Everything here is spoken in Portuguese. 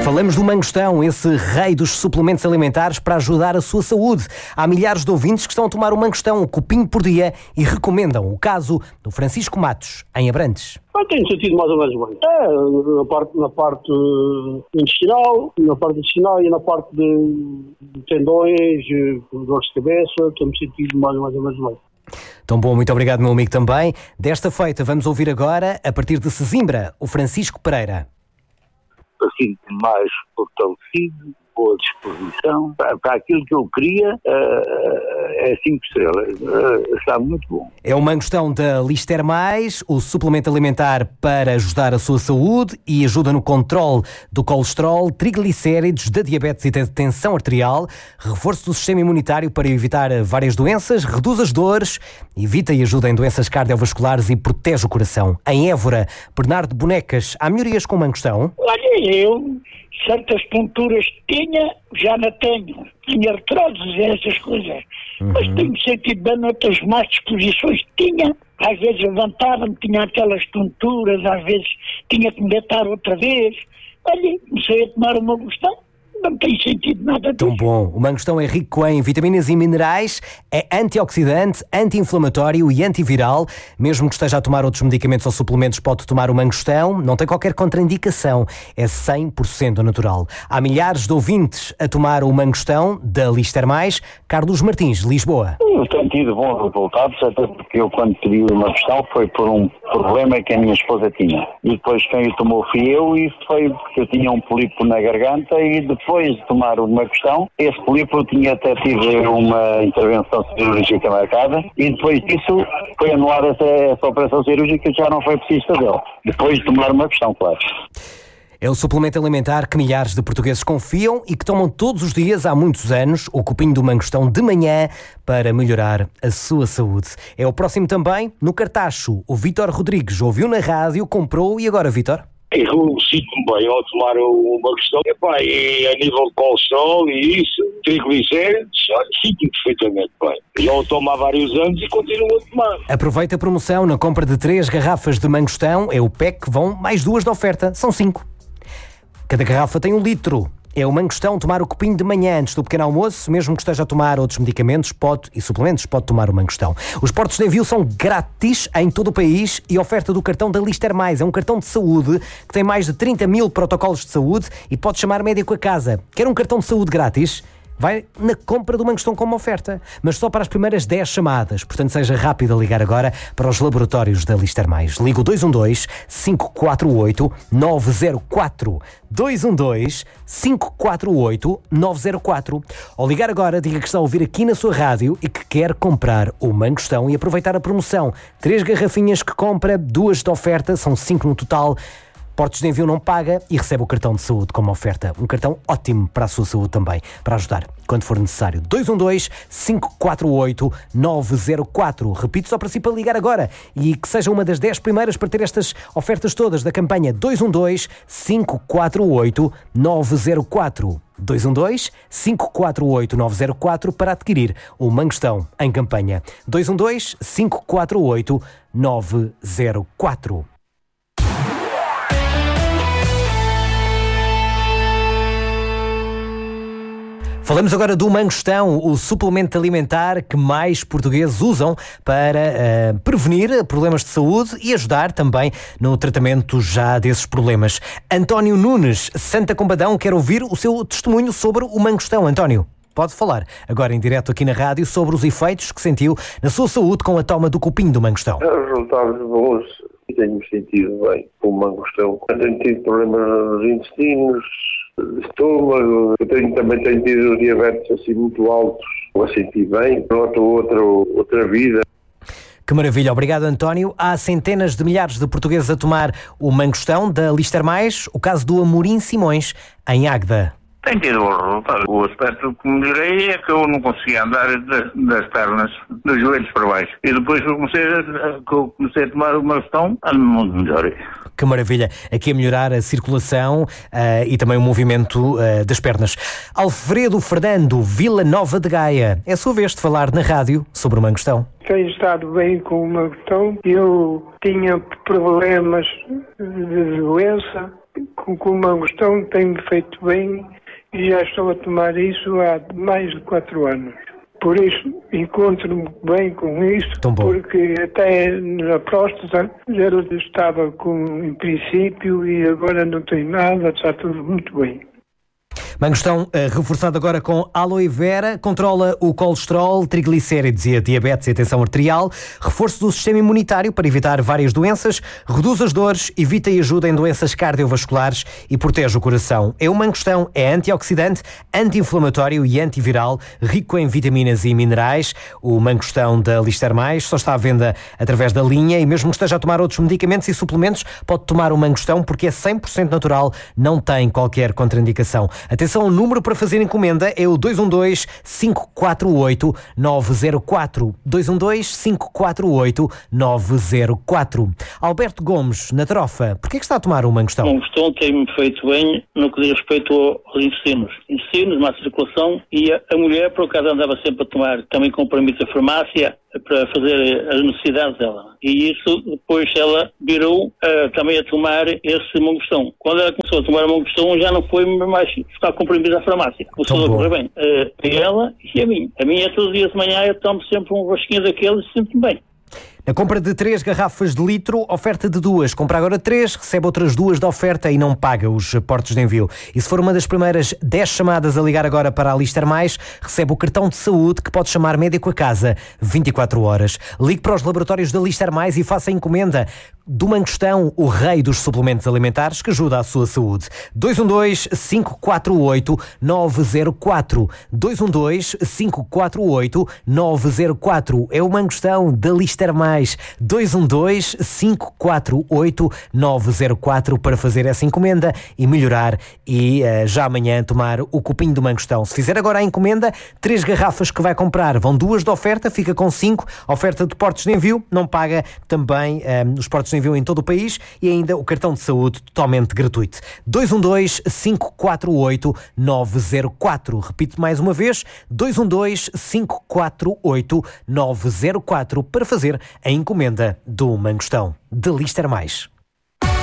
Falamos do mangostão, esse rei dos suplementos alimentares para ajudar a sua saúde. Há milhares de ouvintes que estão a tomar o mangostão, um copinho por dia, e recomendam o caso do Francisco Matos, em Abrantes. Tenho sentido mais ou menos bem. Na parte intestinal e na parte de tendões, dores de cabeça, tenho sentido mais ou menos bem. Tão bom, muito obrigado, meu amigo, também. Desta feita, vamos ouvir agora, a partir de Sesimbra, o Francisco Pereira. Sinto mais fortalecido, boa disposição. Para aquilo que eu queria, é 5 estrelas. Está muito bom. É o mangostão da Lister Mais, o suplemento alimentar para ajudar a sua saúde e ajuda no controle do colesterol, triglicéridos, da diabetes e da tensão arterial, reforço do sistema imunitário para evitar várias doenças, reduz as dores, evita e ajuda em doenças cardiovasculares e protege o coração. Em Évora, Bernardo Bonecas, há melhorias com o mangostão? Olha, eu certas tonturas tinha, já não tenho. Tinha artroses, essas coisas. Mas tenho sentido bem noutras más disposições. Tinha, às vezes levantava-me, tinha aquelas tonturas, às vezes tinha que me deitar outra vez. Olha, comecei a tomar o mangostão. Não tem sentido nada disso. Tão bom. O mangostão é rico em vitaminas e minerais, é antioxidante, anti-inflamatório e antiviral. Mesmo que esteja a tomar outros medicamentos ou suplementos, pode tomar o mangostão. Não tem qualquer contraindicação. É 100% natural. Há milhares de ouvintes a tomar o mangostão da Lister Mais. Carlos Martins, Lisboa. Eu tenho tido bons resultados, até porque eu, quando pedi o mangostão, foi por um problema que a minha esposa tinha. E depois quem o tomou fui eu, e foi porque eu tinha um pólipo na garganta, e depois de tomar o mangostão, esse pólipo tinha até tido uma intervenção cirúrgica marcada, e depois disso foi anulada essa operação cirúrgica, já não foi preciso fazê-la. Depois de tomar o mangostão, claro. É o suplemento alimentar que milhares de portugueses confiam e que tomam todos os dias há muitos anos, o copinho do mangostão de manhã, para melhorar a sua saúde. É o próximo também no Cartacho. O Vítor Rodrigues ouviu na rádio, comprou e agora, Vítor? Eu sinto-me bem ao tomar o mangostão. E a nível de colesterol e isso, triglicéridos, sinto-me perfeitamente bem. Já o tomo há vários anos e continuo a tomar. Aproveita a promoção na compra de 3 garrafas de mangostão. É o pack, vão mais 2 de oferta. São 5. Cada garrafa tem 1 litro. É o mangostão, tomar o copinho de manhã antes do pequeno almoço, mesmo que esteja a tomar outros medicamentos e suplementos, pode tomar o mangostão. Os portos de envio são grátis em todo o país e oferta do cartão da Lister Mais. É um cartão de saúde que tem mais de 30 mil protocolos de saúde e pode chamar médico a casa. Quer um cartão de saúde grátis? Vai na compra do mangostão como oferta, mas só para as primeiras 10 chamadas. Portanto, seja rápido a ligar agora para os laboratórios da Lister Mais. Liga o 212-548-904. 212-548-904. Ao ligar agora, diga que está a ouvir aqui na sua rádio e que quer comprar o mangostão e aproveitar a promoção. 3 garrafinhas que compra, 2 de oferta, são 5 no total. Portos de envio não paga e recebe o cartão de saúde como oferta. Um cartão ótimo para a sua saúde também, para ajudar quando for necessário. 212-548-904. Repito só para si para ligar agora e que seja uma das 10 primeiras para ter estas ofertas todas da campanha. 212-548-904. 212-548-904 para adquirir o mangostão em campanha. 212-548-904. Falamos agora do mangostão, o suplemento alimentar que mais portugueses usam para prevenir problemas de saúde e ajudar também no tratamento já desses problemas. António Nunes, Santa Combadão, quer ouvir o seu testemunho sobre o mangostão. António, pode falar agora em direto aqui na rádio sobre os efeitos que sentiu na sua saúde com a toma do copinho do mangostão. Resultados bons. Tenho-me sentido bem com o mangostão. Tenho tido problemas nos intestinos, estômago, também tenho tido diabetes assim muito altos, a sentir bem, noto outra vida. Que maravilha, obrigado António. Há centenas de milhares de portugueses a tomar o mangostão da Lister Mais, o caso do Amorim Simões, em Águeda. Tem tido bons resultados. O aspecto que melhorei é que eu não conseguia andar das pernas, dos joelhos para baixo. E depois que eu comecei a tomar o mangostão, ando muito melhor. Que maravilha. Aqui a melhorar a circulação e também o movimento das pernas. Alfredo Fernando, Vila Nova de Gaia. É a sua vez de falar na rádio sobre o mangostão. Tenho estado bem com o mangostão. Eu tinha problemas de doença com o mangostão tem-me feito bem e já estou a tomar isso há mais de 4 anos. Por isso, encontro-me bem com isso, porque até na próstata já estava em princípio e agora não tem nada, está tudo muito bem. Mangostão, reforçado agora com aloe vera, controla o colesterol, triglicéridos e a diabetes e a tensão arterial, reforço do sistema imunitário para evitar várias doenças, reduz as dores, evita e ajuda em doenças cardiovasculares e protege o coração. O mangostão é antioxidante, anti-inflamatório e antiviral, rico em vitaminas e minerais. O mangostão da Lister Mais só está à venda através da linha e mesmo que esteja a tomar outros medicamentos e suplementos, pode tomar o mangostão porque é 100% natural, não tem qualquer contraindicação. Atenção, o número para fazer encomenda é o 212-548-904. 212-548-904. Alberto Gomes, na Trofa, porquê é que está a tomar um mangostão? O mangostão tem-me feito bem no que diz respeito aos intestinos, má circulação, e a mulher, por acaso, andava sempre a tomar também comprimidos da farmácia para fazer as necessidades dela. E isso, depois ela virou também a tomar esse mangostão. Quando ela começou a tomar o mangostão, já não foi mais ficar comprimidos da farmácia. Começou a correr bem. A ela e a mim. A minha é todos os dias de manhã, eu tomo sempre um rosquinho daqueles e sinto-me bem. Na compra de 3 garrafas de litro, oferta de 2. Compra agora 3, recebe outras 2 de oferta e não paga os portos de envio. E se for uma das primeiras 10 chamadas a ligar agora para a Lister Mais, recebe o cartão de saúde que pode chamar médico a casa 24 horas. Ligue para os laboratórios da Lister Mais e faça a encomenda do mangostão, o rei dos suplementos alimentares que ajuda à sua saúde. 212-548-904. 212-548-904. É o mangostão da Lister Mais. 212-548-904 para fazer essa encomenda e melhorar e já amanhã tomar o copinho do mangostão. Se fizer agora a encomenda, 3 garrafas que vai comprar, vão 2 de oferta, fica com 5, oferta de portos de envio, não paga também os portos de envio em todo o país e ainda o cartão de saúde totalmente gratuito. 212-548-904. Repito mais uma vez, 212-548-904 para fazer a encomenda do mangostão de Lister Mais.